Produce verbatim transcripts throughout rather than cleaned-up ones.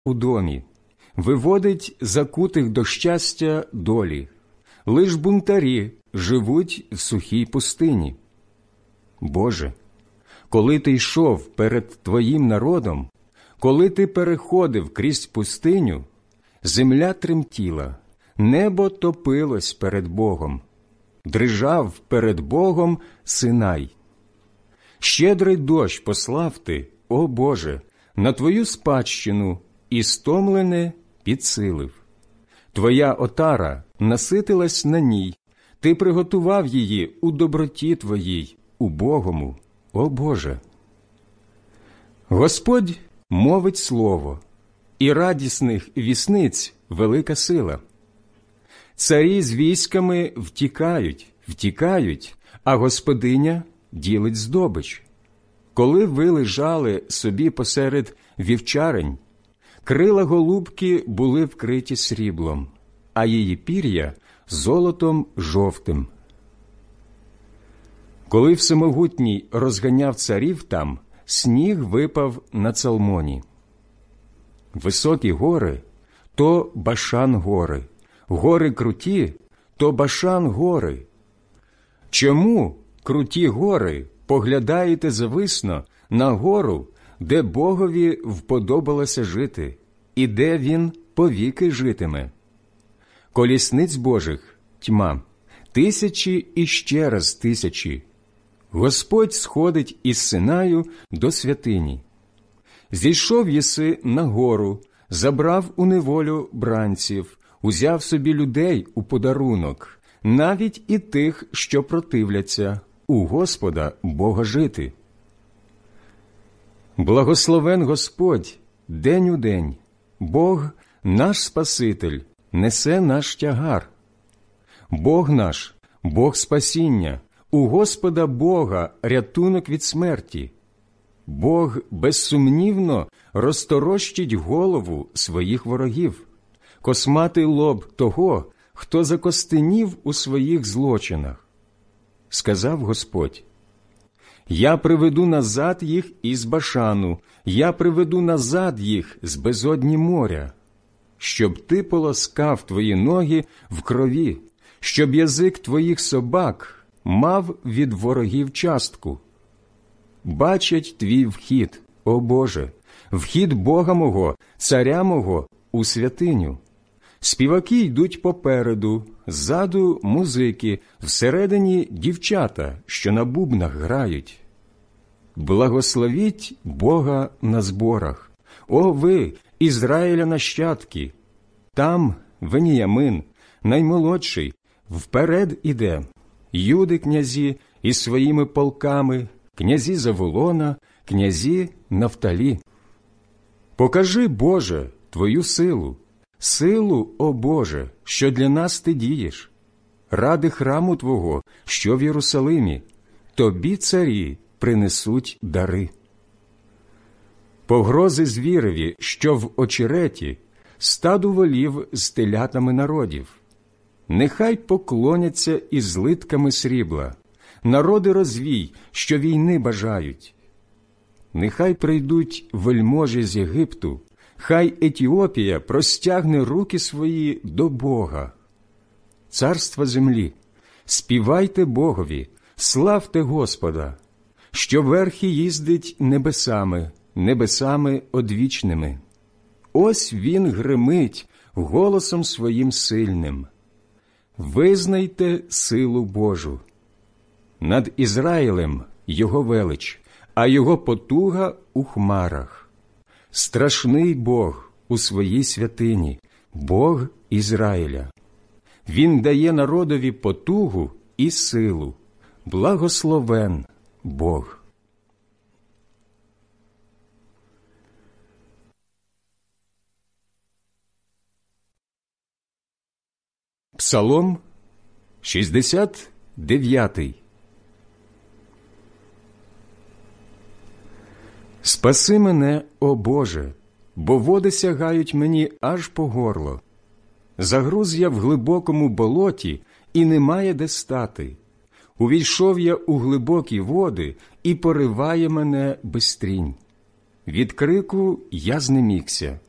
у домі, виводить закутих до щастя долі. Лиш бунтарі живуть в сухій пустині. Боже, коли ти йшов перед Твоїм народом, коли ти переходив крізь пустиню, земля тремтіла, небо топилось перед Богом, дрижав перед Богом Синай. Щедрий дощ послав ти, о Боже, на Твою спадщину і стомлене підсилив. Твоя отара наситилась на ній, ти приготував її у доброті Твоїй, убогому, о Боже. Господь мовить слово, і радісних вісниць велика сила. Царі з військами втікають, втікають, а господиня ділить здобич. Коли ви лежали собі посеред вівчарень, крила голубки були вкриті сріблом, а її пір'я – золотом жовтим. Коли Всемогутній розганяв царів там, сніг випав на Цалмоні. Високі гори – то Башан-гори, гори круті – то Башан-гори. Чому, круті гори, поглядаєте зависно на гору, де Богові вподобалося жити, і де Він повіки житиме? Колісниць Божих – тьма, тисячі і ще раз тисячі. Господь сходить із Синаю до святині. Зійшов єси на гору, забрав у неволю бранців, узяв собі людей у подарунок, навіть і тих, що противляться, у Господа Бога жити. Благословен Господь день у день, Бог наш Спаситель, несе наш тягар. Бог наш, Бог спасіння, у Господа Бога рятунок від смерті. Бог безсумнівно розторощить голову своїх ворогів, косматий лоб того, хто закостенів у своїх злочинах. Сказав Господь: «Я приведу назад їх із Башану, я приведу назад їх з безодні моря, щоб ти полоскав твої ноги в крові, щоб язик твоїх собак мав від ворогів частку. Бачать твій вхід, о Боже, вхід Бога мого, царя мого, у святиню. Співаки йдуть попереду, ззаду музики, всередині дівчата, що на бубнах грають. Благословіть Бога на зборах, о ви, Ізраїля нащадки! Там Веніямин, наймолодший, вперед іде, Юди князі із своїми полками, князі Заволона, князі Нафталі. Покажи, Боже, Твою силу, силу, о Боже, що для нас Ти дієш, ради храму Твого, що в Єрусалимі, Тобі царі принесуть дари. Погрози звіреві, що в очереті, стаду волів з телятами народів. Нехай поклоняться із злитками срібла, народи розвій, що війни бажають. Нехай прийдуть вельможі з Єгипту, хай Етіопія простягне руки свої до Бога. Царства землі, співайте Богові, славте Господа, що верхи їздить небесами, небесами одвічними. Ось він гримить голосом своїм сильним. Визнайте силу Божу. Над Ізраїлем його велич, а його потуга у хмарах. Страшний Бог у своїй святині, Бог Ізраїля. Він дає народові потугу і силу. Благословен Бог. Псалом шістдесят дев'ятий. Спаси мене, о Боже, бо води сягають мені аж по горло. Загруз я в глибокому болоті, і немає де стати. Увійшов я у глибокі води, і пориває мене бистрінь. Від крику я знемігся.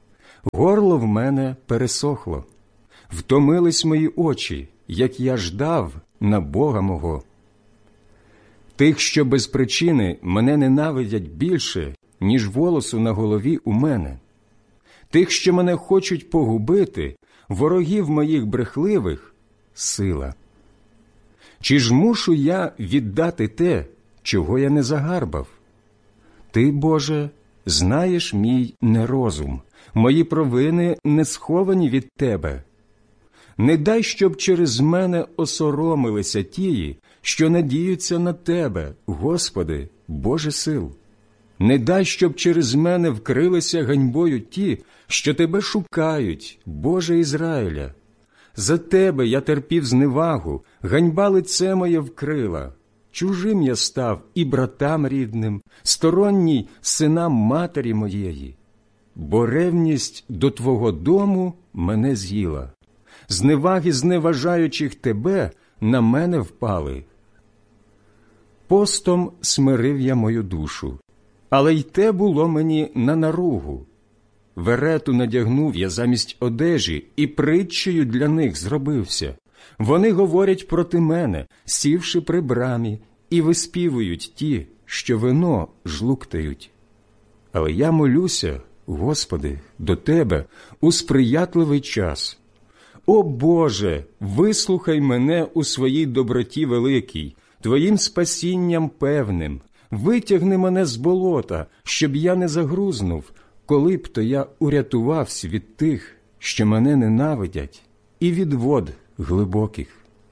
горло в мене пересохло. Втомились мої очі, як я ждав на Бога мого. Тих, що без причини мене ненавидять більше, ніж волосу на голові у мене. Тих, що мене хочуть погубити, ворогів моїх брехливих, сила. Чи ж мушу я віддати те, чого я не загарбав? Ти, Боже, знаєш мій нерозум, мої провини не сховані від Тебе. Не дай, щоб через мене осоромилися тії, що надіються на Тебе, Господи, Боже сил. Не дай, щоб через мене вкрилися ганьбою ті, що Тебе шукають, Боже Ізраїля. За Тебе я терпів зневагу, ганьба лице моє вкрила. Чужим я став і братам рідним, сторонній синам матері моєї. Бо ревність до Твого дому мене з'їла. Зневаги зневажаючих Тебе на мене впали. Постом смирив я мою душу, але й те було мені на наругу. Верету надягнув я замість одежі і притчею для них зробився. Вони говорять проти мене, сівши при брамі, і виспівують ті, що вино жлуктають. Але я молюся, Господи, до Тебе у сприятливий час. О Боже, вислухай мене у своїй доброті великій, Твоїм спасінням певним. Витягни мене з болота, щоб я не загрузнув, коли б то я урятувався від тих, що мене ненавидять, і від вод глибоких.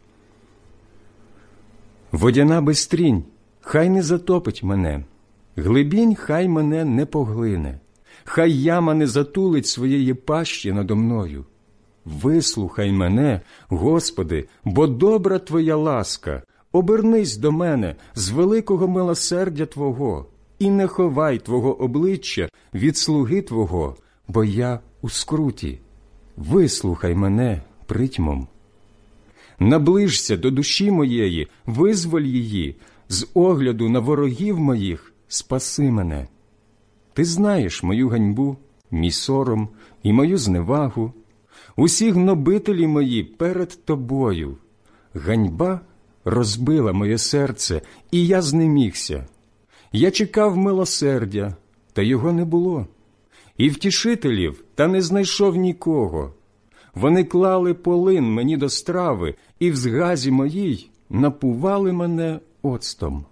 Водяна бистрінь, хай не затопить мене, глибінь хай мене не поглине, хай яма не затулить своєї пащі надо мною. Вислухай мене, Господи, бо добра Твоя ласка, обернись до мене з великого милосердя Твого, і не ховай Твого обличчя від слуги Твого, бо я у скруті. Вислухай мене притьмом. Наближся до душі моєї, визволь її, з огляду на ворогів моїх спаси мене. Ти знаєш мою ганьбу, мій сором і мою зневагу, усі гнобителі мої перед Тобою. Ганьба розбила моє серце, і я знемігся. Я чекав милосердя, та його не було, і втішителів, та не знайшов нікого. Вони клали полин мені до страви, і в згазі моїй напували мене оцтом.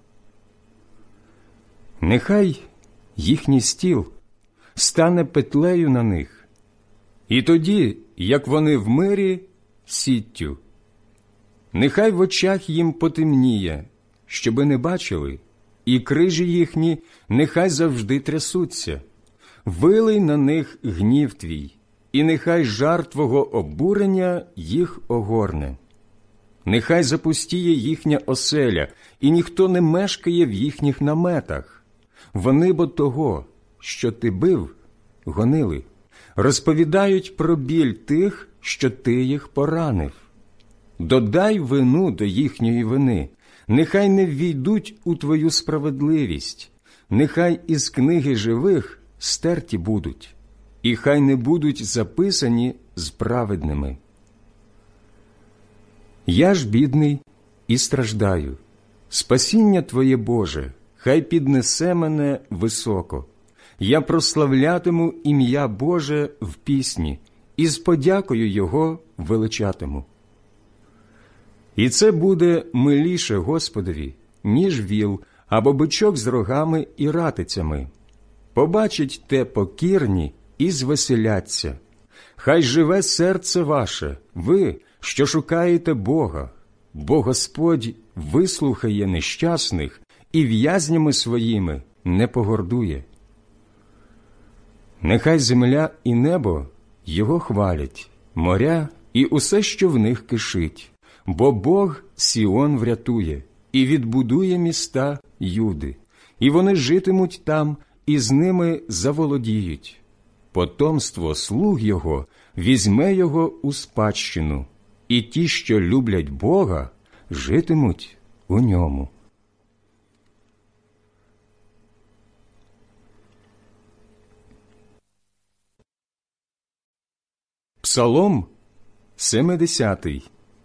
Нехай їхній стіл стане петлею на них, і тоді, як вони в мирі, сіттю. Нехай в очах їм потемніє, щоби не бачили, і крижі їхні нехай завжди трясуться. Вилий на них гнів Твій, і нехай жар Твого обурення їх огорне. Нехай запустіє їхня оселя, і ніхто не мешкає в їхніх наметах. Вони бо того, що Ти бив, гонили, розповідають про біль тих, що Ти їх поранив. Додай вину до їхньої вини, нехай не ввійдуть у Твою справедливість, нехай із книги живих стерті будуть, і хай не будуть записані з праведними. Я ж бідний і страждаю. Спасіння Твоє, Боже, хай піднесе мене високо. Я прославлятиму ім'я Боже в пісні, і з подякою Його величатиму. І це буде миліше Господові, ніж віл або бичок з рогами і ратицями. Побачить те покірні і звеселяться. Хай живе серце ваше, ви, що шукаєте Бога, бо Господь вислухає нещасних і в'язнями своїми не погордує. Нехай земля і небо Його хвалять, моря і усе, що в них кишить, бо Бог Сіон врятує і відбудує міста Юди, і вони житимуть там, і з ними заволодіють. Потомство слуг Його візьме Його у спадщину, і ті, що люблять Бога, житимуть у ньому. Псалом семидесятий.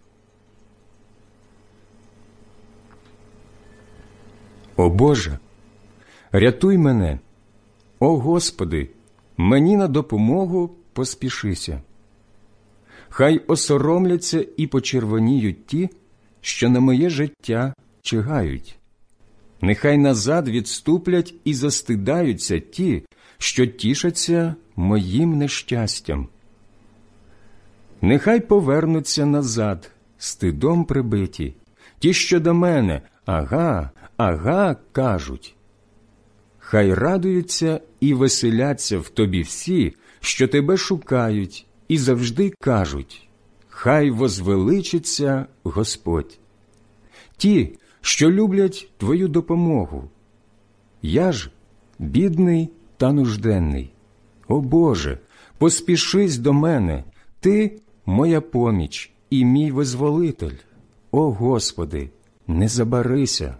О Боже, рятуй мене! О Господи, мені на допомогу поспішися. Хай осоромляться і почервоніють ті, що на моє життя чигають. Нехай назад відступлять і застидаються ті, що тішаться моїм нещастям. Нехай повернуться назад, стидом прибиті, ті, що до мене «Ага, ага» кажуть. Хай радуються і веселяться в тобі всі, що тебе шукають, і завжди кажуть: хай возвеличиться Господь. Ті, що люблять твою допомогу. Я ж бідний та нужденний. О Боже, поспішись до мене, Ти – моя поміч і мій визволитель. О Господи, не забарися.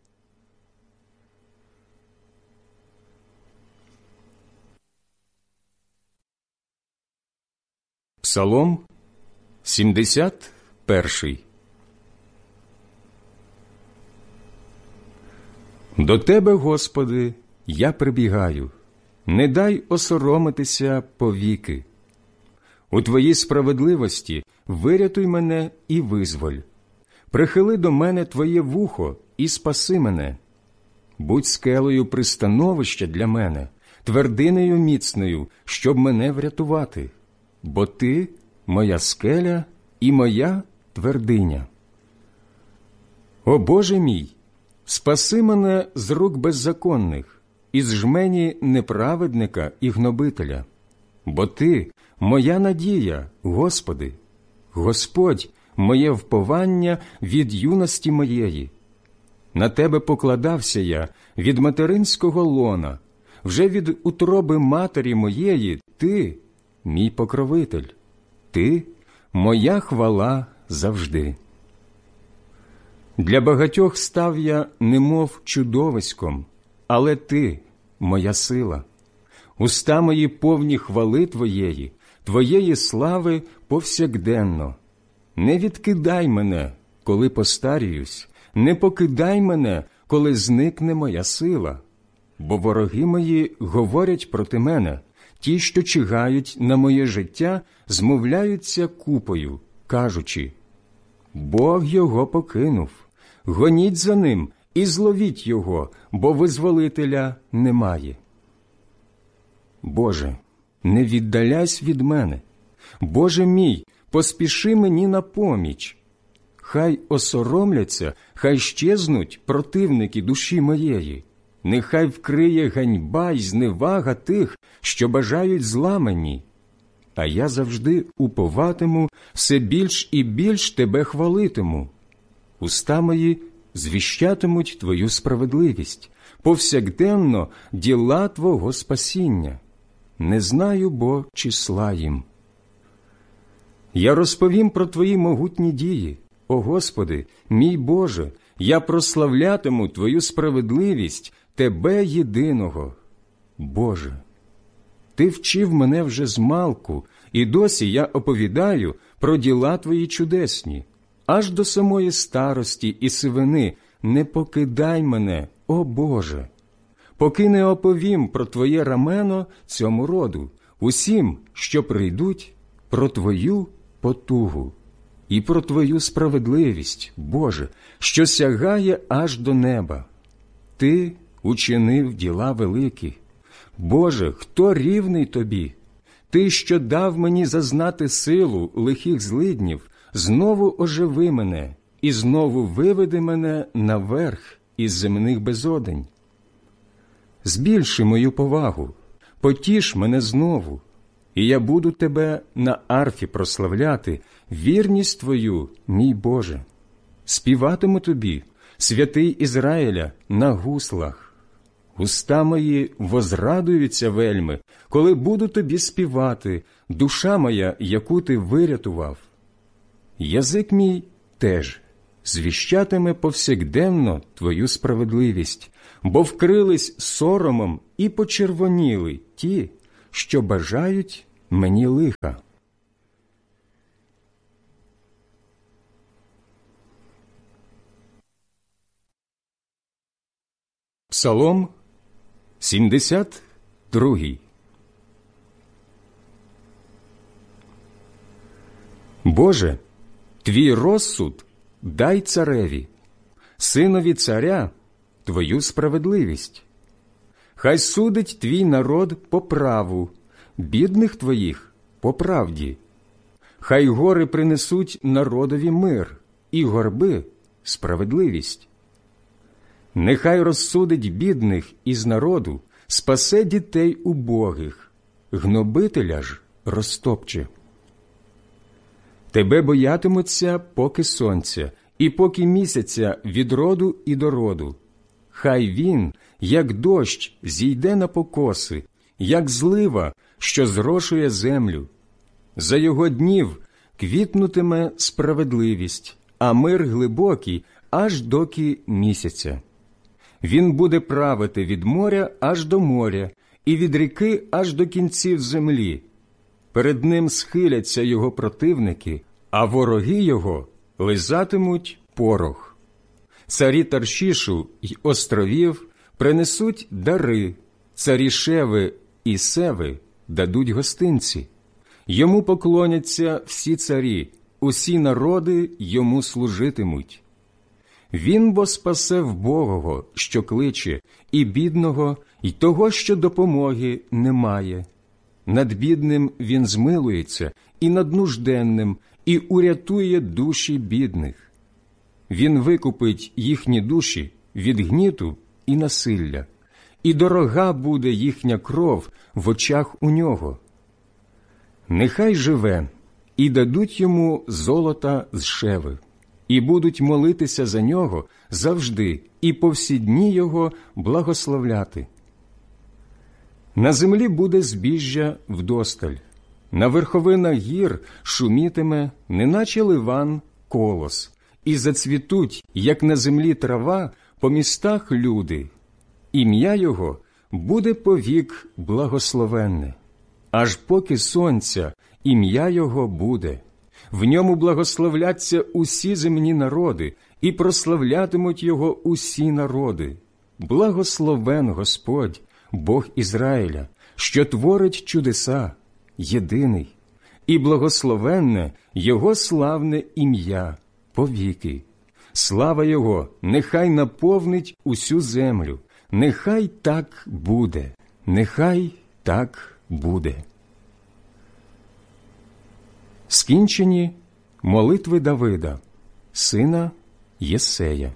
Псалом сімдесят перший. До Тебе, Господи, я прибігаю, не дай осоромитися повіки. У Твоїй справедливості вирятуй мене і визволь. Прихили до мене Твоє вухо і спаси мене. Будь скелею пристановища для мене, твердинею міцною, щоб мене врятувати. Бо Ти – моя скеля і моя твердиня. О Боже мій, спаси мене з рук беззаконних, із жмені неправедника і гнобителя. Бо Ти – моя надія, Господи, Господь – моє вповання від юності моєї. На Тебе покладався я від материнського лона, вже від утроби матері моєї Ти – мій покровитель, Ти – моя хвала завжди. Для багатьох став я немов чудовиськом, але Ти – моя сила. Уста мої повні хвали Твоєї, Твоєї слави повсякденно. Не відкидай мене, коли постаріюсь, не покидай мене, коли зникне моя сила. Бо вороги мої говорять проти мене, ті, що чигають на моє життя, змовляються купою, кажучи: Бог його покинув, гоніть за ним і зловіть його, бо визволителя немає. Боже, не віддаляйся від мене. Боже мій, поспіши мені на поміч. Хай осоромляться, хай щезнуть противники душі моєї. Нехай вкриє ганьба й зневага тих, що бажають зла мені. А я завжди уповатиму, все більш і більш Тебе хвалитиму. Уста мої звіщатимуть Твою справедливість, повсякденно діла Твого спасіння. Не знаю, бо числа їм. Я розповім про Твої могутні дії, о Господи, мій Боже, я прославлятиму Твою справедливість, Тебе єдиного. Боже, Ти вчив мене вже змалку, і досі я оповідаю про діла Твої чудесні. Аж до самої старості і сивини не покидай мене, о Боже. Поки не оповім про Твоє рамено цьому роду, усім, що прийдуть, про Твою потугу і про Твою справедливість, Боже, що сягає аж до неба. Ти учинив діла великі. Боже, хто рівний Тобі? Ти, що дав мені зазнати силу лихих злиднів, знову оживи мене і знову виведи мене наверх із земних безодень. Збільши мою повагу, потіш мене знову, і я буду Тебе на арфі прославляти, вірність Твою, мій Боже. Співатиму Тобі, святий Ізраїля, на гуслах. Уста мої возрадуються вельми, коли буду Тобі співати, душа моя, яку Ти вирятував. Язик мій теж звіщатиме повсякденно Твою справедливість, бо вкрились соромом і почервоніли ті, що бажають мені лиха. Псалом сімдесят другий. Боже, твій розсуд дай цареві, синові царя твою справедливість. Хай судить твій народ по праву, бідних твоїх по правді. Хай гори принесуть народові мир, і горби – справедливість. Нехай розсудить бідних із народу, спасе дітей убогих, гнобителя ж розтопче. Тебе боятимуться поки сонця, і поки місяця від роду і до роду. Хай він, як дощ, зійде на покоси, як злива, що зрошує землю. За його днів квітнутиме справедливість, а мир глибокий аж доки місяця. Він буде правити від моря аж до моря, і від ріки аж до кінців землі. Перед ним схиляться його противники, а вороги його лизатимуть порох. Царі Таршішу й островів принесуть дари, царі Шеви і Севи дадуть гостинці. Йому поклоняться всі царі, усі народи йому служитимуть. Він бо спасе вбогого, що кличе, і бідного, і того, що допомоги немає. Над бідним він змилується, і над нужденним, і урятує душі бідних. Він викупить їхні душі від гніту і насилля, і дорога буде їхня кров в очах у нього. Нехай живе, і дадуть йому золота з Шеви, і будуть молитися за нього завжди, і по всі дні його благословляти. На землі буде збіжжя вдосталь, на верховинах гір шумітиме, неначе ливан, колос, і зацвітуть, як на землі трава, по містах люди. Ім'я його буде повік благословенне, аж поки сонця ім'я його буде. В ньому благословляться усі земні народи, і прославлятимуть його усі народи. Благословен Господь, Бог Ізраїля, що творить чудеса, єдиний, і благословенне його славне ім'я повіки. Слава його нехай наповнить усю землю, нехай так буде, нехай так буде. Скінчені молитви Давида, сина Єссея.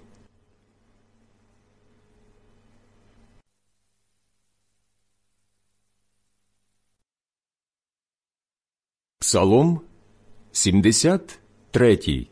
Псалом сімдесят третій.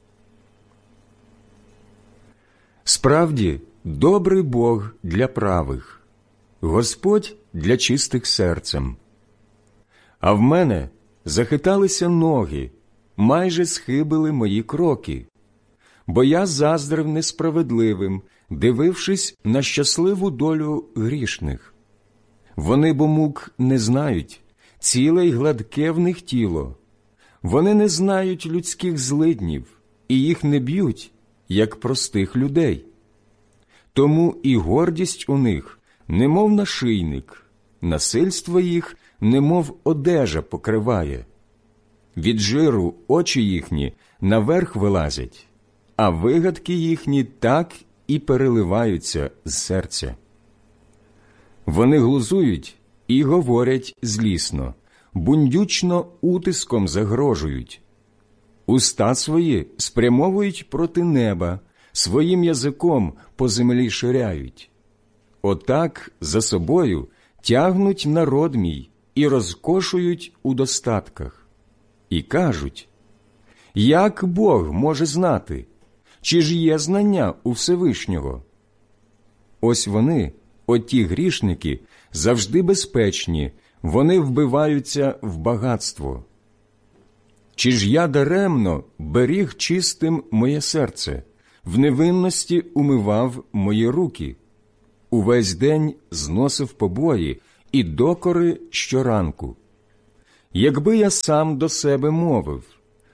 Справді, добрий Бог для правих, Господь для чистих серцем. А в мене захиталися ноги, майже схибили мої кроки, бо я заздрив несправедливим, дивившись на щасливу долю грішних. Вони бо мук не знають, ціле й гладке в них тіло. Вони не знають людських злиднів, і їх не б'ють, як простих людей. Тому і гордість у них, немов нашийник, насильство їх, немов одежа покриває. Від жиру очі їхні наверх вилазять, а вигадки їхні так і переливаються з серця. Вони глузують і говорять злісно, бундючно утиском загрожують. Уста свої спрямовують проти неба, своїм язиком по землі ширяють. Отак за собою тягнуть народ мій і розкошують у достатках. І кажуть, як Бог може знати, чи ж є знання у Всевишнього? Ось вони, оті грішники, завжди безпечні, вони вбиваються в багатство. Чи ж я даремно беріг чистим моє серце, в невинності умивав мої руки, увесь день зносив побої і докори щоранку? Якби я сам до себе мовив,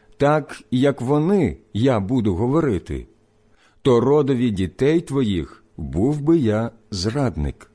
так, як вони, я буду говорити, то родові дітей твоїх був би я зрадник.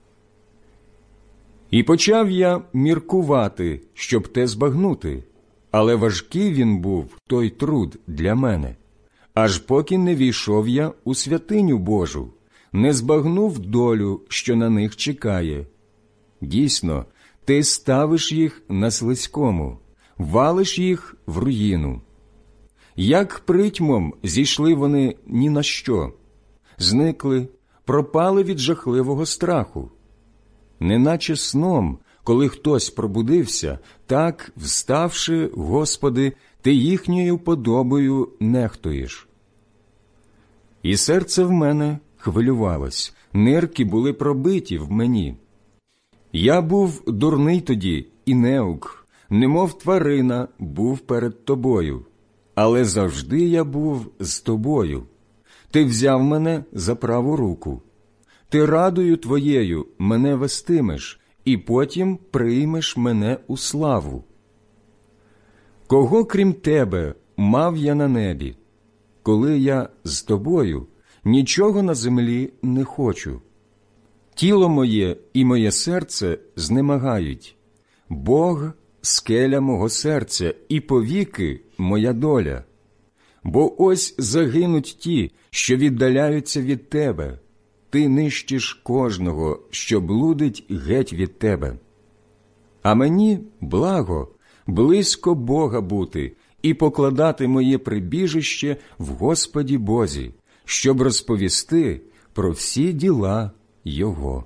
І почав я міркувати, щоб те збагнути, але важкий він був той труд для мене, аж поки не війшов я у святиню Божу, не збагнув долю, що на них чекає. Дійсно, ти ставиш їх на слизькому, валиш їх в руїну. Як притьмом зійшли вони ні на що, зникли, пропали від жахливого страху. Неначе сном, коли хтось пробудився, так, вставши, Господи, ти їхньою подобою нехтуєш. І серце в мене хвилювалось, нирки були пробиті в мені. Я був дурний тоді і неук, немов тварина був перед тобою, але завжди я був з тобою. Ти взяв мене за праву руку. Ти радою твоєю мене вестимеш, і потім приймеш мене у славу. Кого, крім тебе, мав я на небі? Коли я з тобою, нічого на землі не хочу. Тіло моє і моє серце знемагають. Бог – скеля мого серця, і повіки моя доля. Бо ось загинуть ті, що віддаляються від тебе. Ти нищиш кожного, що блудить геть від тебе. А мені благо, близько Бога бути і покладати моє прибіжище в Господі Бозі, щоб розповісти про всі діла Його.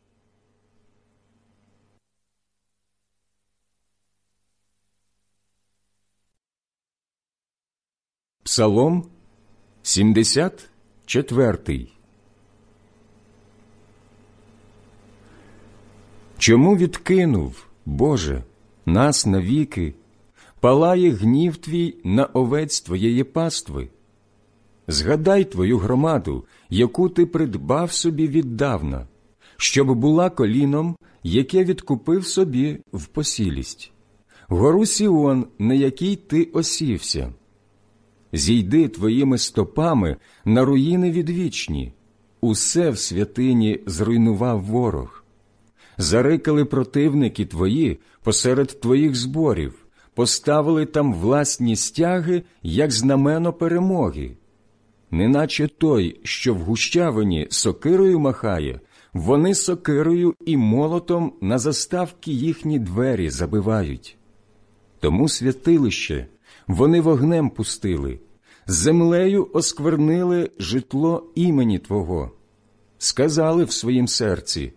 Псалом сімдесят четвертий. Чому відкинув, Боже, нас навіки, палає гнів Твій на овець Твоєї пастви? Згадай Твою громаду, яку Ти придбав собі віддавна, щоб була коліном, яке відкупив собі в посілість, гору Сіон, на якій Ти осівся. Зійди Твоїми стопами на руїни відвічні, усе в святині зруйнував ворог. Зарикали противники Твої посеред Твоїх зборів, поставили там власні стяги, як знамено перемоги. Неначе той, що в гущавині сокирою махає, вони сокирою і молотом на заставки їхні двері забивають. Тому святилище вони вогнем пустили, землею осквернили житло імені Твого. Сказали в своїм серці: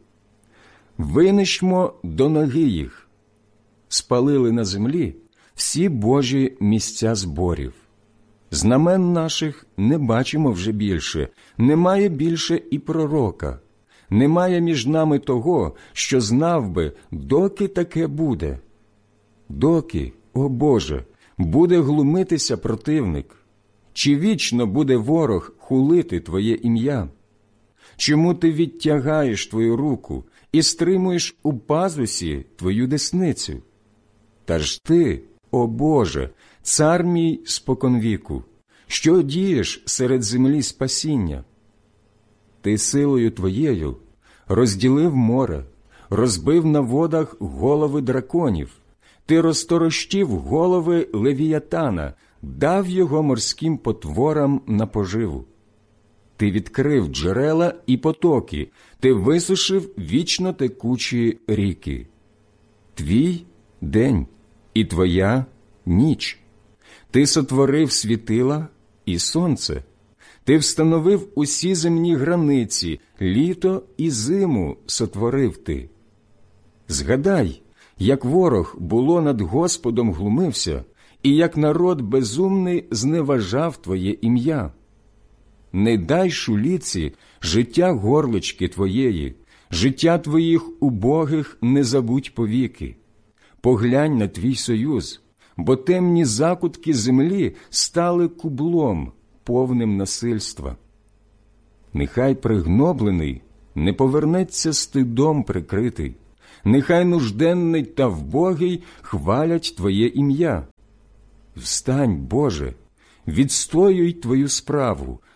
винищмо до ноги їх. Спалили на землі всі Божі місця зборів. Знамен наших не бачимо вже більше, немає більше і пророка. Немає між нами того, що знав би, доки таке буде. Доки, о Боже, буде глумитися противник? Чи вічно буде ворог хулити Твоє ім'я? Чому Ти відтягаєш Твою руку і стримуєш у пазусі Твою десницю? Та ж Ти, о Боже, цар мій споконвіку, що дієш серед землі спасіння? Ти силою Твоєю розділив море, розбив на водах голови драконів. Ти розторощив голови Левіятана, дав його морським потворам на поживу. Ти відкрив джерела і потоки, ти висушив вічно текучі ріки. Твій день і твоя ніч. Ти сотворив світила і сонце. Ти встановив усі земні границі, літо і зиму сотворив ти. Згадай, як ворог було над Господом глумився, і як народ безумний зневажав Твоє ім'я. Не дай шуліці життя горлички Твоєї, життя Твоїх убогих не забудь повіки. Поглянь на Твій союз, бо темні закутки землі стали кублом, повним насильства. Нехай пригноблений не повернеться стидом прикритий, нехай нужденний та вбогий хвалять Твоє ім'я. Встань, Боже, відстоюй Твою справу,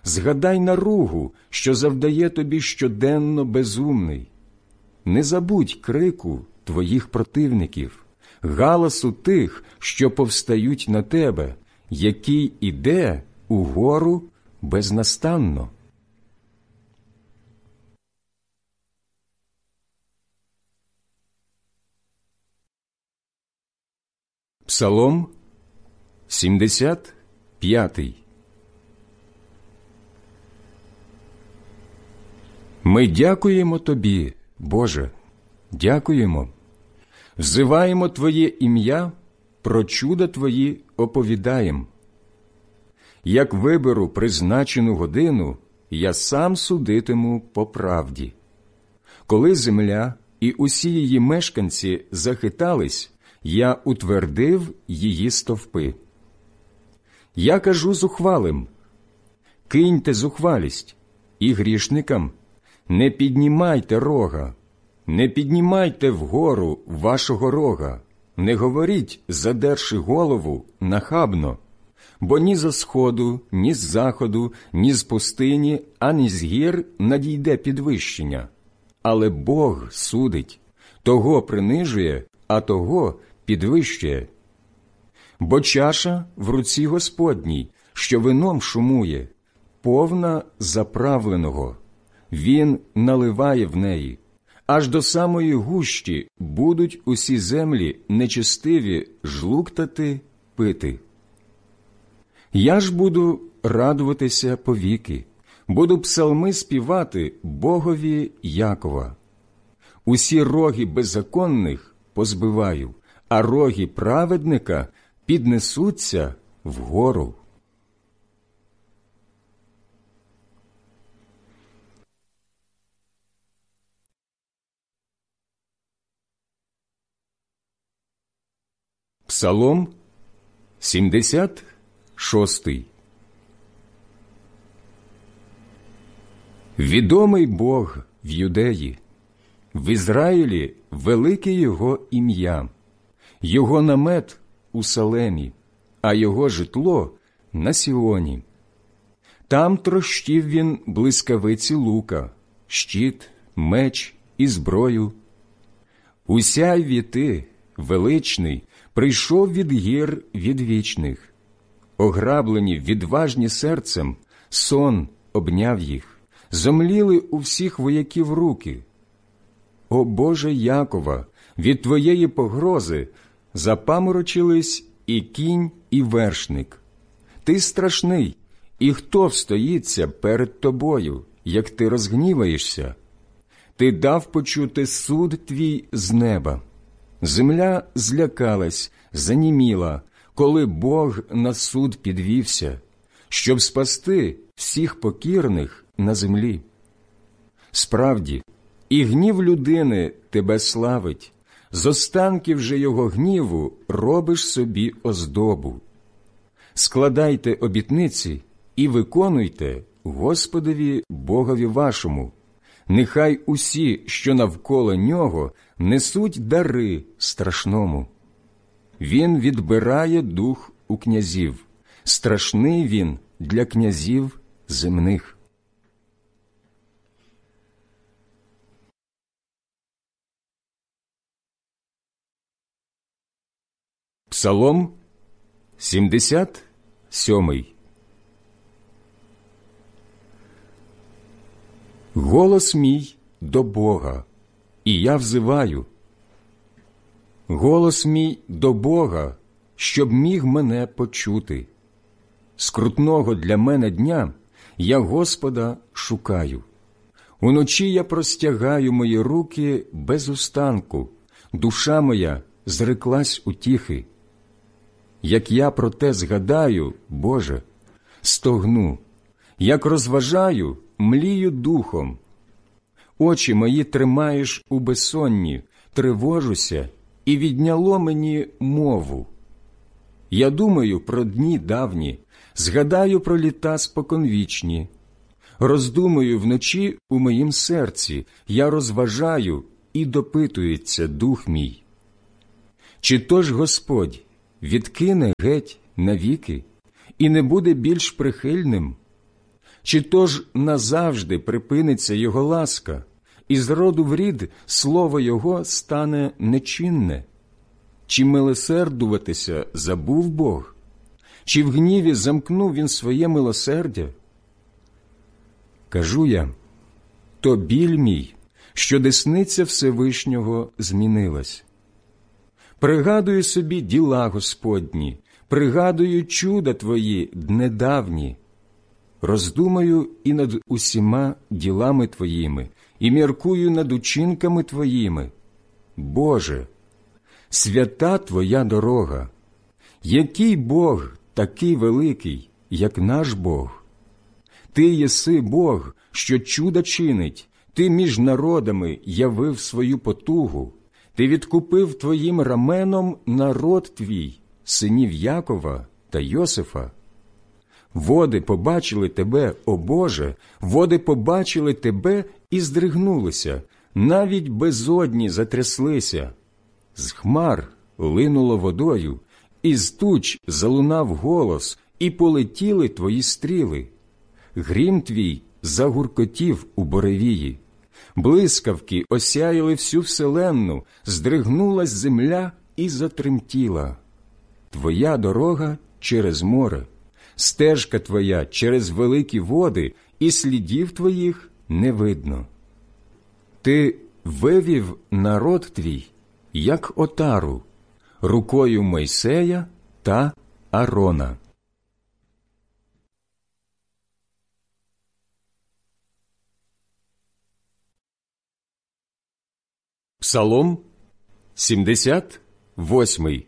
Згадай наругу, що завдає тобі щоденно безумний. Не забудь крику твоїх противників, галасу тих, що повстають на тебе, який іде угору безнастанно. Псалом сімдесят п'ятий. Ми дякуємо Тобі, Боже, дякуємо. Взиваємо Твоє ім'я, про чуда Твої оповідаєм. Як виберу призначену годину, я сам судитиму по правді. Коли земля і усі її мешканці захитались, я утвердив її стовпи. Я кажу зухвалим: киньте зухвалість, і грішникам: не піднімайте рога, не піднімайте вгору вашого рога, не говоріть, задерши голову, нахабно, бо ні зо сходу, ні з заходу, ні з пустині, ані з гір надійде підвищення. Але Бог судить, того принижує, а того підвищує. Бо чаша в руці Господній, що вином шумує, повна заправленого. Він наливає в неї. Аж до самої гущі будуть усі землі нечестиві жлуктати, пити. Я ж буду радуватися повіки, буду псалми співати Богові Якова. Усі роги беззаконних позбиваю, а роги праведника піднесуться вгору. Псалом сімдесят шостий. Відомий Бог в Юдеї, в Ізраїлі велике Його ім'я, Його намет у Салемі, а Його житло на Сіоні. Там трощив він блискавиці лука, щит, меч і зброю. Усяй ти, величний, прийшов від гір відвічних. Ограблені, відважні серцем, сон обняв їх, зомліли у всіх вояків руки. О Боже Якова, від Твоєї погрози запаморочились і кінь, і вершник. Ти страшний, і хто встоїться перед Тобою, як ти розгніваєшся? Ти дав почути суд Твій з неба. Земля злякалась, заніміла, коли Бог на суд підвівся, щоб спасти всіх покірних на землі. Справді, і гнів людини тебе славить, з останків же його гніву робиш собі оздобу. Складайте обітниці і виконуйте Господові Богові вашому. Нехай усі, що навколо нього, несуть дари страшному. Він відбирає дух у князів, страшний він для князів земних. Псалом сімдесят сьомий. Голос мій до Бога, і я взиваю. Голос мій до Бога, щоб міг мене почути. Скрутного для мене дня я Господа шукаю. Уночі я простягаю мої руки без устанку, душа моя зреклась утіхи. Як я про те згадаю, Боже, стогну, як розважаю, млію духом. Очі мої тримаєш у безсонні, тривожуся, і відняло мені мову. Я думаю про дні давні, згадаю про літа споконвічні. Роздумую вночі у моїм серці, я розважаю, і допитується дух мій. Чи то ж Господь відкине геть навіки і не буде більш прихильним? Чи то ж назавжди припиниться його ласка, і з роду в рід слово його стане нечинне? Чи милосердуватися забув Бог? Чи в гніві замкнув він своє милосердя? Кажу я, то біль мій, що десниця Всевишнього змінилась. Пригадую собі діла Господні, пригадую чуда Твої днедавні. Роздумаю і над усіма ділами Твоїми, і міркую над учинками Твоїми. Боже, свята Твоя дорога! Який Бог такий великий, як наш Бог? Ти єси Бог, що чуда чинить, Ти між народами явив свою потугу, Ти відкупив Твоїм раменом народ Твій, синів Якова та Йосифа. Води побачили Тебе, о Боже, води побачили Тебе і здригнулися, навіть безодні затряслися. З хмар линуло водою, із туч залунав голос, і полетіли Твої стріли. Грім Твій загуркотів у буревії. Блискавки осяяли всю вселенну, здригнулась земля і затремтіла. Твоя дорога через море, стежка Твоя через великі води, і слідів Твоїх не видно. Ти вивів народ Твій, як отару, рукою Мойсея та Арона. Псалом сімдесят восьмий.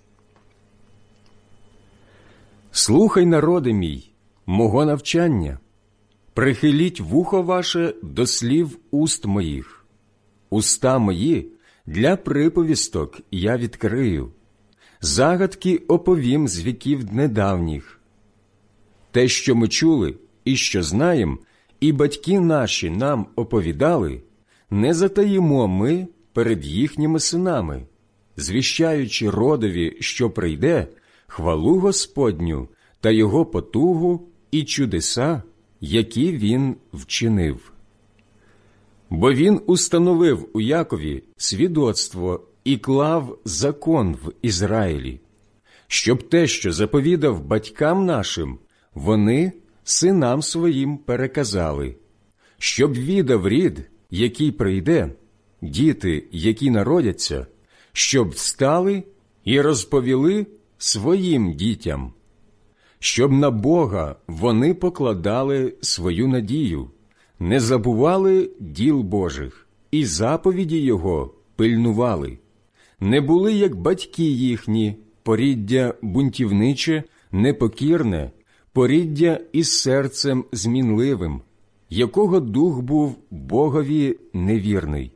Слухай, народи мій, мого навчання, прихиліть вухо ваше до слів уст моїх. Уста мої для приповісток я відкрию, загадки оповім з віків днедавніх. Те, що ми чули і що знаєм, і батьки наші нам оповідали, не затаїмо ми перед їхніми синами, звіщаючи родові, що прийде, хвалу Господню та Його потугу і чудеса, які Він вчинив. Бо Він установив у Якові свідоцтво і клав закон в Ізраїлі, щоб те, що заповідав батькам нашим, вони синам своїм переказали, щоб відав рід, який прийде, діти, які народяться, щоб встали і розповіли своїм дітям, щоб на Бога вони покладали свою надію, не забували діл Божих і заповіді Його пильнували, не були, як батьки їхні, поріддя бунтівниче, непокірне, поріддя із серцем змінливим, якого дух був Богові невірний.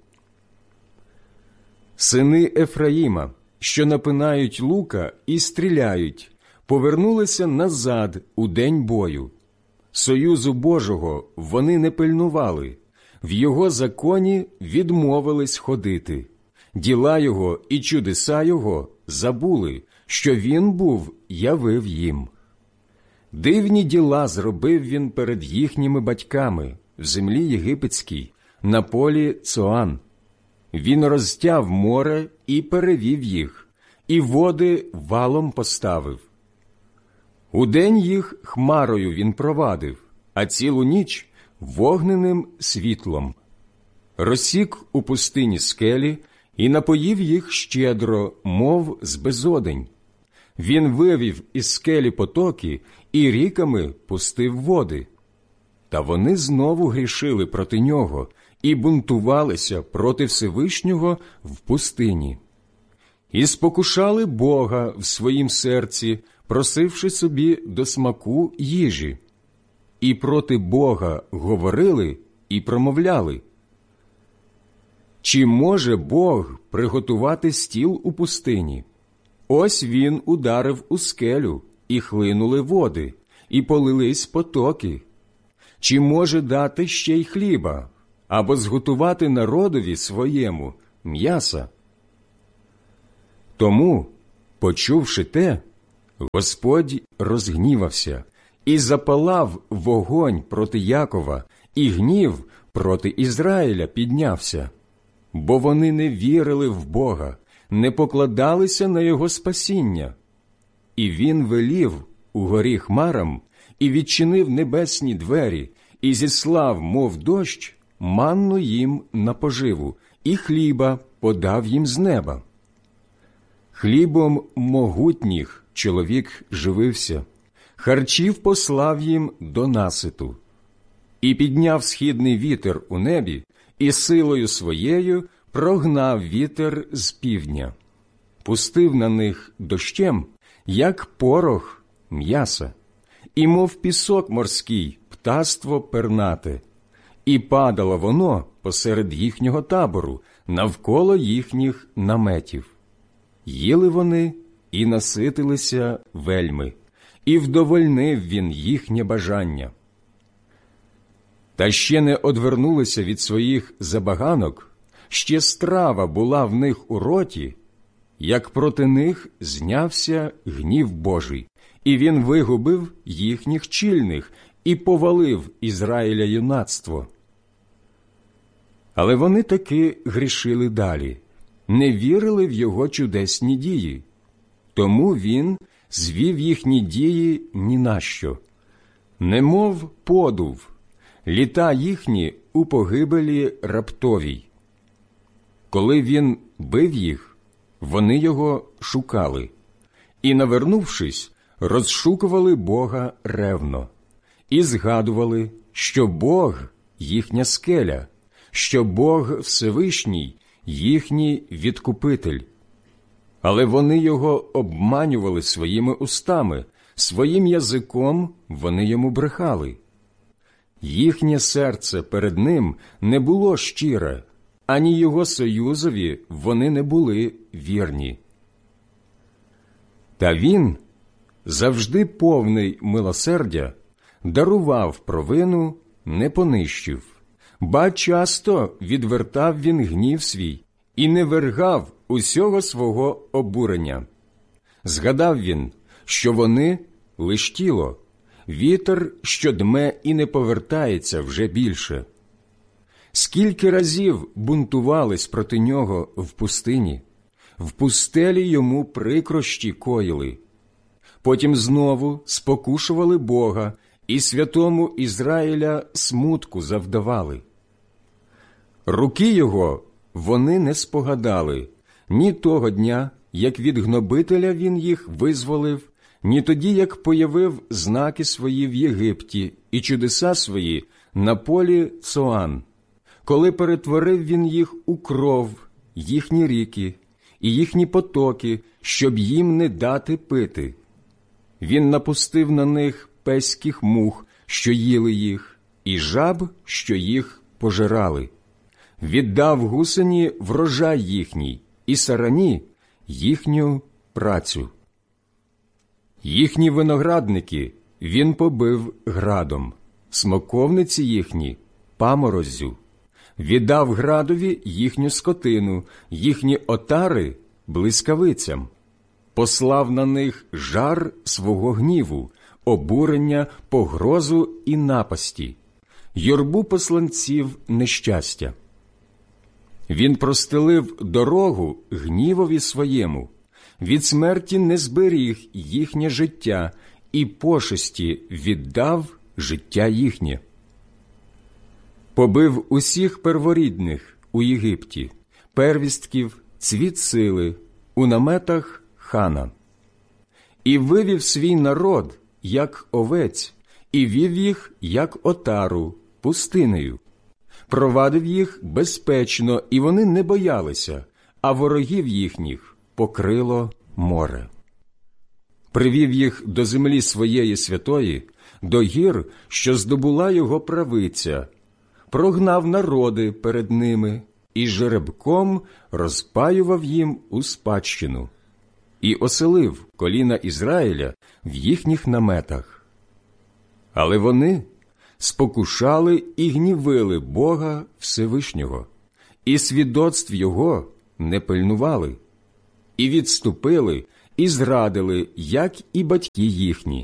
Сини Ефраїма, що напинають лука і стріляють, повернулися назад у день бою. Союзу Божого вони не пильнували, в Його законі відмовились ходити. Діла Його і чудеса Його забули, що Він був явив їм. Дивні діла зробив Він перед їхніми батьками в землі єгипетській, на полі Цоан. Він розтяв море і перевів їх, і води валом поставив. Удень їх хмарою Він провадив, а цілу ніч вогненим світлом. Розсік у пустині скелі і напоїв їх щедро, мов з безодень. Він вивів із скелі потоки і ріками пустив води. Та вони знову грішили проти нього і бунтувалися проти Всевишнього в пустині. І спокушали Бога в своїм серці, просивши собі до смаку їжі. І проти Бога говорили і промовляли: «Чи може Бог приготувати стіл у пустині? Ось Він ударив у скелю, і хлинули води, і полились потоки. Чи може дати ще й хліба, або зготувати народові своєму м'яса?» Тому, почувши те, Господь розгнівався І запалав вогонь проти Якова, і гнів проти Ізраїля піднявся. Бо вони не вірили в Бога, не покладалися на Його спасіння. І він велів угорі хмарам, і відчинив небесні двері, і зіслав, мов дощ, манну їм на поживу, і хліба подав їм з неба. Хлібом могутніх чоловік живився, харчів послав їм до наситу. І підняв східний вітер у небі, і силою своєю прогнав вітер з півдня. Пустив на них дощем, як порох м'яса, і мов пісок морський птаство пернате. І падало воно посеред їхнього табору, навколо їхніх наметів. Їли вони і наситилися вельми, і вдовольнив він їхнє бажання. Та ще не одвернулися від своїх забаганок, ще страва була в них у роті, як проти них знявся гнів Божий, і він вигубив їхніх чільних і повалив Ізраїля юнацтво. Але вони таки грішили далі, не вірили в його чудесні дії. Тому він звів їхні дії ні на що, немов подув, літа їхні у погибелі раптовій. Коли він бив їх, вони його шукали, і, навернувшись, розшукували Бога ревно, і згадували, що Бог – їхня скеля, що Бог Всевишній – їхній відкупитель. Але вони його обманювали своїми устами, своїм язиком вони йому брехали. Їхнє серце перед ним не було щире, ані його союзові вони не були вірні. Та він, завжди повний милосердя, дарував провину, не понищив, ба часто відвертав він гнів свій і не вергав усього свого обурення. Згадав він, що вони – лиш тіло, вітер, що дме і не повертається вже більше. Скільки разів бунтувались проти нього в пустині, в пустелі йому прикрощі коїли. Потім знову спокушували Бога і святому Ізраїля смутку завдавали. Руки його вони не спогадали ні того дня, як від гнобителя він їх визволив, ні тоді, як появив знаки свої в Єгипті і чудеса свої на полі Цоан, коли перетворив він їх у кров, їхні ріки і їхні потоки, щоб їм не дати пити. Він напустив на них пеських мух, що їли їх, і жаб, що їх пожирали. Віддав гусені врожай їхній, і сарані їхню працю. Їхні виноградники він побив градом, смоковниці їхні – памороззю. Віддав градові їхню скотину, їхні отари – блискавицям. Послав на них жар свого гніву, обурення, погрозу і напасті, юрбу посланців нещастя. Він простелив дорогу гнівові своєму, від смерті не зберіг їхнє життя і пошесті віддав життя їхнє. Побив усіх перворідних у Єгипті, первістків, цвіт сили, у наметах хана. І вивів свій народ, як овець, і вів їх, як отару, пустинею. Провадив їх безпечно, і вони не боялися, а ворогів їхніх покрило море. Привів їх до землі своєї святої, до гір, що здобула його правиця, прогнав народи перед ними і жеребком розпаював їм у спадщину, і оселив коліна Ізраїля в їхніх наметах. Але вони спокушали і гнівили Бога Всевишнього, і свідоцтв Його не пильнували, і відступили, і зрадили, як і батьки їхні,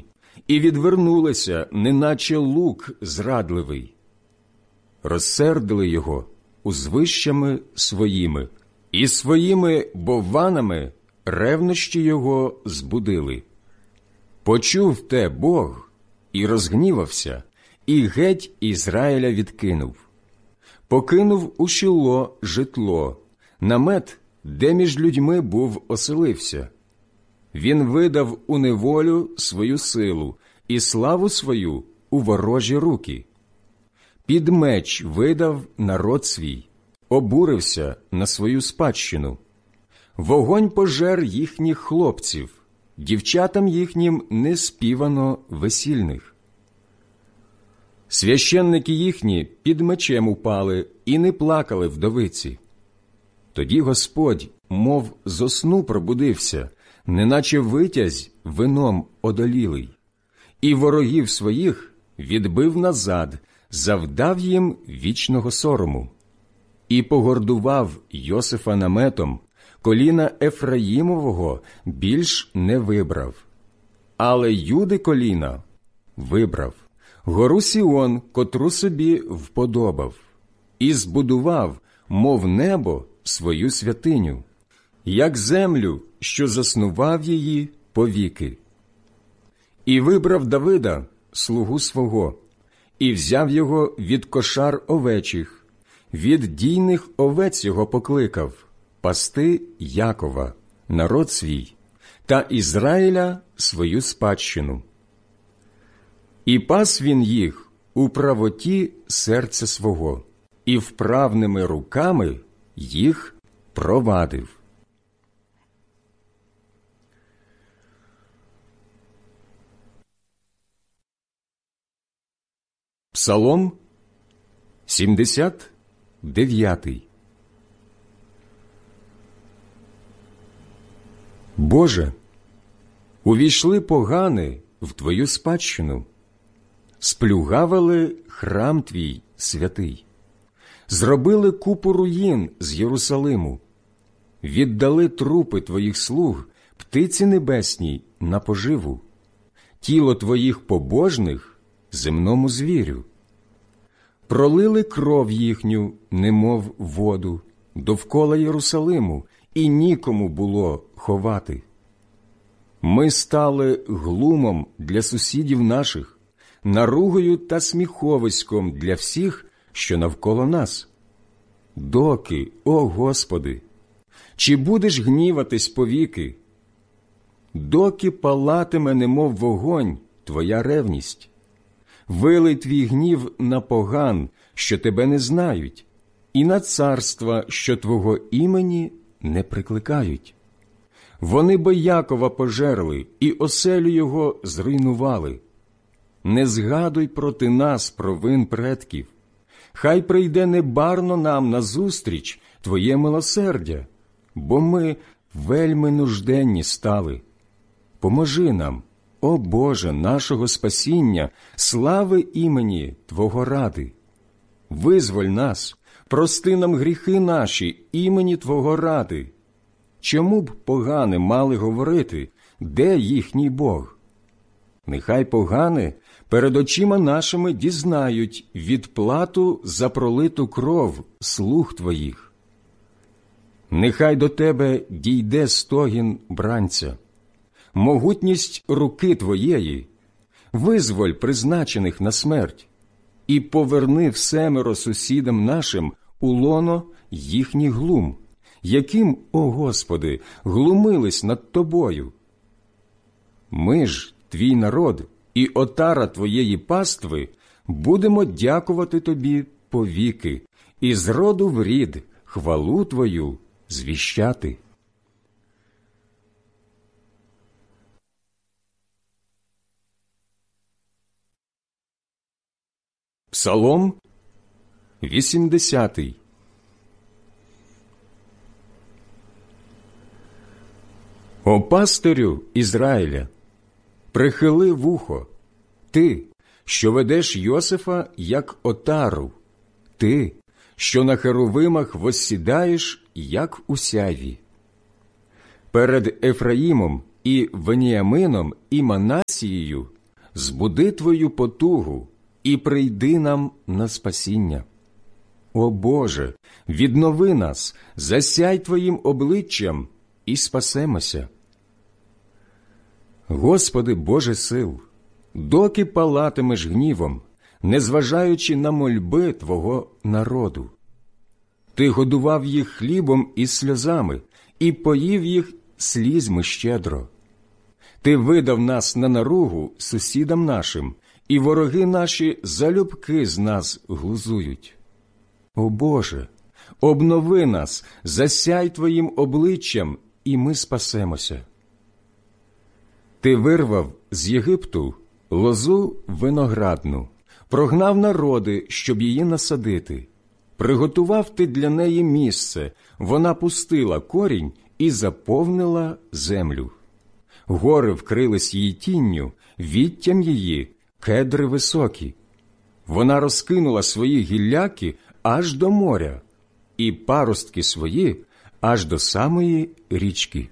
і відвернулися, неначе лук зрадливий. Розсердили його узвищами своїми, і своїми бовванами ревнощі його збудили. Почув те Бог і розгнівався, і геть Ізраїля відкинув. Покинув у Шіло житло, намет, де між людьми був оселився. Він видав у неволю свою силу і славу свою у ворожі руки. Під меч видав народ свій, обурився на свою спадщину. Вогонь пожер їхніх хлопців, дівчатам їхнім не співано весільних. Священники їхні під мечем упали і не плакали вдовиці. Тоді Господь, мов зо сну пробудився, неначе витязь вином одолілий, і ворогів своїх відбив назад, завдав їм вічного сорому. І погордував Йосифа наметом, коліна Ефраїмового більш не вибрав. Але Юди коліна вибрав, гору Сіон, котру собі вподобав, і збудував, мов небо, свою святиню, як землю, що заснував її повіки. І вибрав Давида, слугу свого, і взяв його від кошар овечих, від дійних овець його покликав, пасти Якова, народ свій, та Ізраїля свою спадщину. І пас він їх у правоті серця свого, і вправними руками їх провадив. Псалом сімдесят дев'ятий. Боже, увійшли погани в Твою спадщину, сплюгавили храм Твій святий, зробили купу руїн з Єрусалиму, віддали трупи Твоїх слуг птиці небесній на поживу, тіло Твоїх побожних земному звірю. Пролили кров їхню, немов воду, довкола Єрусалиму, і нікому було ховати. Ми стали глумом для сусідів наших, наругою та сміховиськом для всіх, що навколо нас. Доки, о Господи, чи будеш гніватись повіки? Доки палатиме, немов вогонь, Твоя ревність? Вилий Твій гнів на поган, що Тебе не знають, і на царства, що Твого імені не прикликають. Вони бо Якова пожерли і оселю його зруйнували. Не згадуй проти нас провин предків. Хай прийде небарно нам назустріч Твоє милосердя, бо ми вельми нужденні стали. Поможи нам, о Боже, нашого спасіння, слави імені Твого ради. Визволь нас, прости нам гріхи наші імені Твого ради. Чому б погани мали говорити, де їхній Бог? Нехай погани перед очима нашими дізнають відплату за пролиту кров слуг Твоїх. Нехай до Тебе дійде стогін бранця, могутність руки Твоєї, визволь призначених на смерть, і поверни всемеро сусідам нашим у лоно їхніх глум, яким, о Господи, глумились над Тобою. Ми ж, Твій народ і отара Твоєї пастви, будемо дякувати Тобі повіки, і з роду в рід хвалу Твою звіщати. Псалом вісімдесятий. О пастирю Ізраїля, прихили вухо, ти, що ведеш Йосифа, як отару, ти, що на херовимах воссідаєш, як у сяйві. Перед Ефраїмом і Веніамином і Манасією збуди твою потугу і прийди нам на спасіння. О Боже, віднови нас, засяй твоїм обличчям і спасемося. Господи Боже сил, доки палатимеш гнівом, незважаючи на мольби Твого народу? Ти годував їх хлібом і сльозами, і поїв їх слізьми щедро. Ти видав нас на наругу сусідам нашим, і вороги наші залюбки з нас глузують. О Боже, обнови нас, засяй Твоїм обличчям, і ми спасемося. Ти вирвав з Єгипту лозу виноградну, прогнав народи, щоб її насадити. Приготував ти для неї місце, вона пустила корінь і заповнила землю. Гори вкрились її тінню, віттям її кедри високі. Вона розкинула свої гілляки аж до моря, і паростки свої аж до самої річки.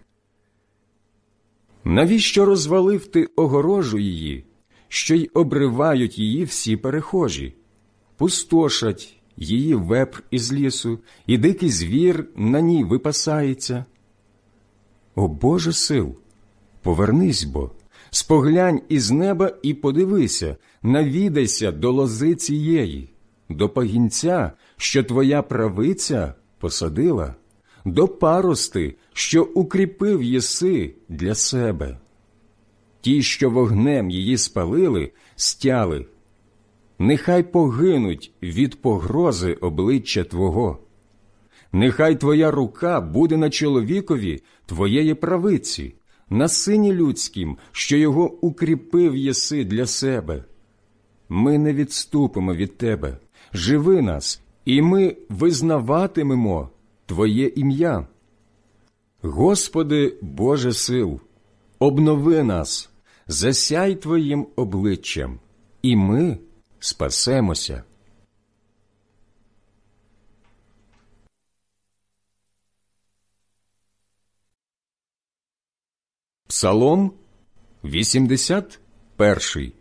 Навіщо розвалив ти огорожу її, що й обривають її всі перехожі? Пустошать її вепр із лісу, і дикий звір на ній випасається. О Боже сил, повернись бо, споглянь із неба і подивися, навідайся до лози цієї, до пагінця, що твоя правиця посадила, до парости, що укріпив єси для себе. Ті, що вогнем її спалили, стяли. Нехай погинуть від погрози обличчя Твого. Нехай Твоя рука буде на чоловікові Твоєї правиці, на сині людськім, що його укріпив єси для себе. Ми не відступимо від Тебе, живи нас, і ми визнаватимемо Твоє ім'я. Господи Боже сил, обнови нас, засяй Твоїм обличчям, і ми спасемося. Псалом вісімдесят перший.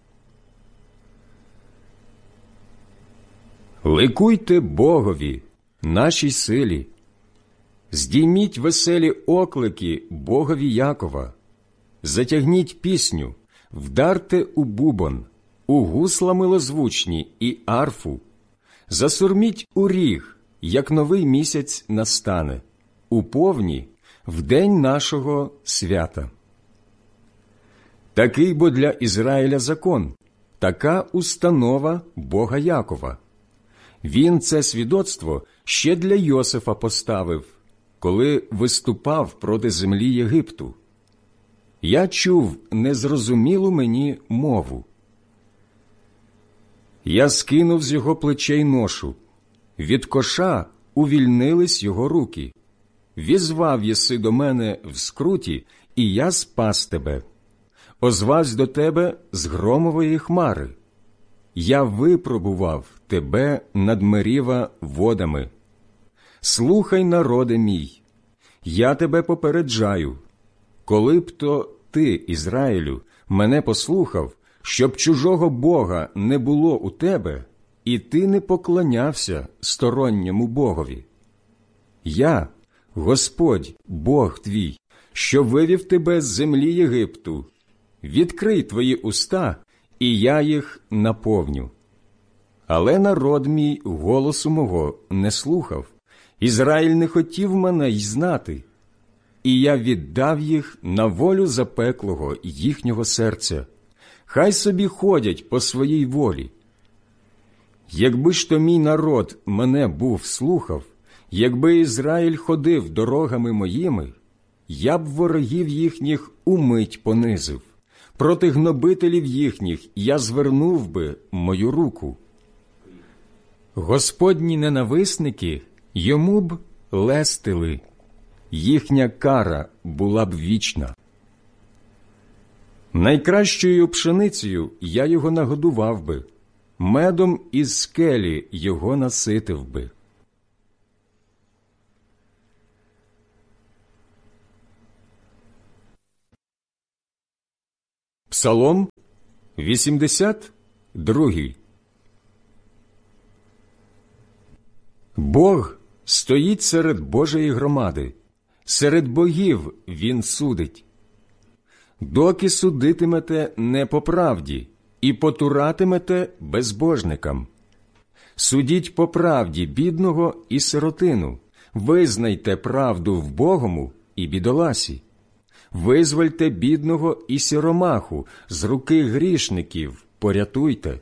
Ликуйте Богові, нашій силі, здійміть веселі оклики Богові Якова, затягніть пісню, вдарте у бубон, у гусла милозвучні і арфу, засурміть у ріг, як новий місяць настане, у повні, в день нашого свята. Такий бо для Ізраїля закон, така установа Бога Якова. Він це свідоцтво ще для Йосифа поставив, коли виступав проти землі Єгипту. Я чув незрозумілу мені мову. Я скинув з його плечей ношу, від коша увільнились його руки. Візвав єси до мене в скруті, і я спас тебе. Озвавсь до тебе з громової хмари. Я випробував тебе над Меріва водами. Слухай, народе мій, я тебе попереджаю. Коли б то ти, Ізраїлю, мене послухав, щоб чужого Бога не було у тебе, і ти не поклонявся сторонньому Богові. Я, Господь, Бог твій, що вивів тебе з землі Єгипту, відкрий твої уста, і я їх наповню. Але народ мій голосу мого не слухав, Ізраїль не хотів мене й знати, і я віддав їх на волю запеклого їхнього серця. Хай собі ходять по своїй волі. Якби ж то мій народ мене був слухав, якби Ізраїль ходив дорогами моїми, я б ворогів їхніх умить понизив. Проти гнобителів їхніх я звернув би мою руку. Господні ненависники йому б лестили, їхня кара була б вічна. Найкращою пшеницею я його нагодував би, медом із скелі його наситив би. Псалом вісімдесят другий. Бог стоїть серед Божої громади, серед богів Він судить. Доки судитимете не по правді і потуратимете безбожникам. Судіть по правді бідного і сиротину, визнайте правду в Богому і бідоласі. Визвольте бідного і сіромаху, з руки грішників порятуйте.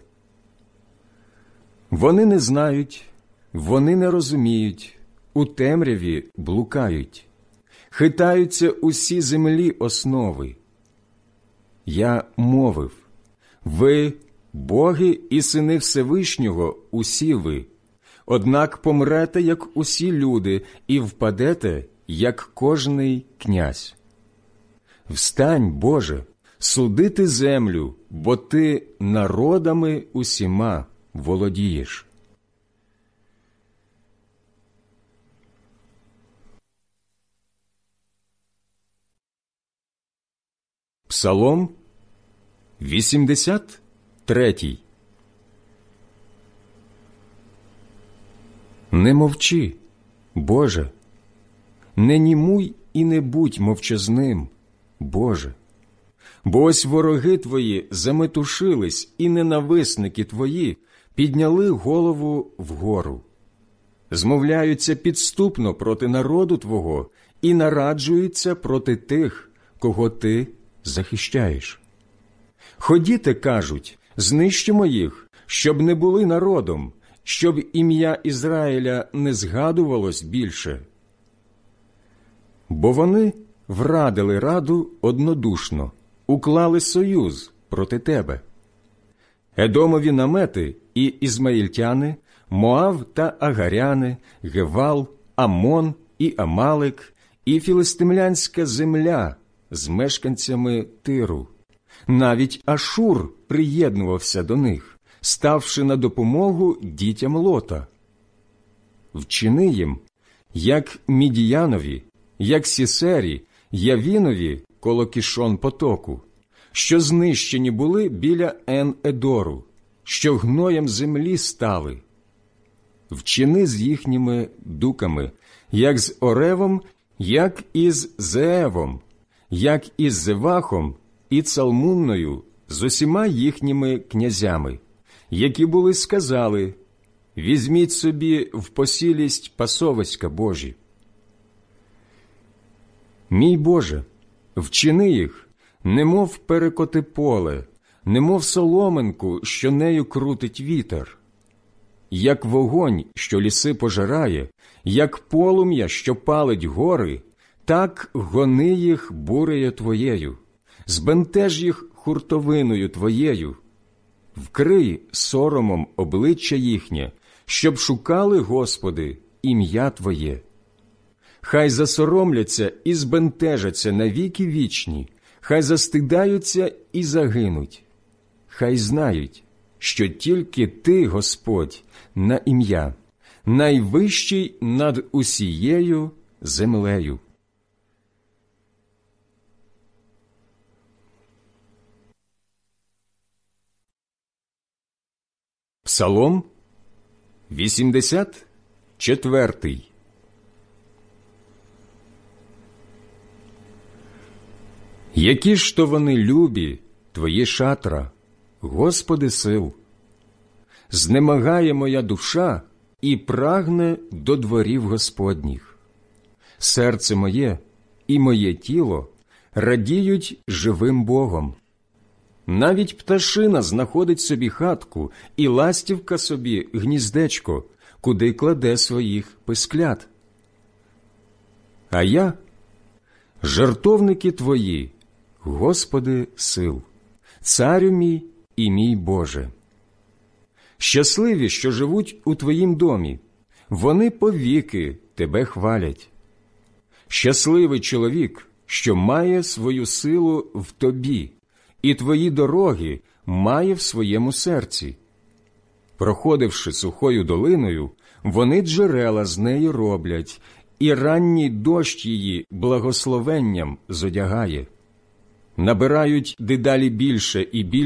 Вони не знають, вони не розуміють, у темряві блукають. Хитаються усі землі основи. Я мовив: ви, боги і сини Всевишнього, усі ви, однак помрете, як усі люди, і впадете, як кожний князь. Встань, Боже, судити землю, бо ти народами усіма володієш. Псалом вісімдесят третій. Не мовчи, Боже, не німуй і не будь мовчазним, Боже. Бо ось вороги Твої заметушились, і ненависники Твої підняли голову вгору. Змовляються підступно проти народу Твого і нараджуються проти тих, кого Ти захищаєш. Ходіте, кажуть, знищимо їх, щоб не були народом, щоб ім'я Ізраїля не згадувалось більше. Бо вони врадили раду однодушно, уклали союз проти тебе. Едомові намети і ізмаїльтяни, Моав та Агаряни, Гевал, Амон і Амалик, і філистимлянська земля з мешканцями Тиру. Навіть Ашур приєднувався до них, ставши на допомогу дітям Лота. Вчини їм, як Мідіянові, як Сісері, Явінові коло Кішон потоку, що знищені були біля Ен-Едору, що гноєм землі стали. Вчини з їхніми дуками, як з Оревом, як із Зеевом, як із Зевахом і Цалмунною, з усіма їхніми князями, які були сказали: візьміть собі в посілість пасовиська Божі. Мій Боже, вчини їх, немов перекоти поле, немов соломинку, що нею крутить вітер. Як вогонь, що ліси пожирає, як полум'я, що палить гори, так гони їх бурею Твоєю, збентеж їх хуртовиною Твоєю. Вкрий соромом обличчя їхнє, щоб шукали, Господи, ім'я Твоє. Хай засоромляться і збентежаться на віки вічні, хай застидаються і загинуть. Хай знають, що тільки Ти, Господь, на ім'я, найвищий над усією землею. Псалом вісімдесят четвертий. Які ж то вони любі, Твої шатра, Господи сил! Знемагає моя душа і прагне до дворів Господніх. Серце моє і моє тіло радіють живим Богом. Навіть пташина знаходить собі хатку, і ластівка собі гніздечко, куди кладе своїх писклят. А я – жертовники Твої, Господи сил, Царю мій і мій Боже. Щасливі, що живуть у Твоїм домі, вони повіки Тебе хвалять. Щасливий чоловік, що має свою силу в Тобі, і Твої дороги має в своєму серці. Проходивши сухою долиною, вони джерела з неї роблять, і ранній дощ її благословенням зодягає. Набирають дедалі більше і більше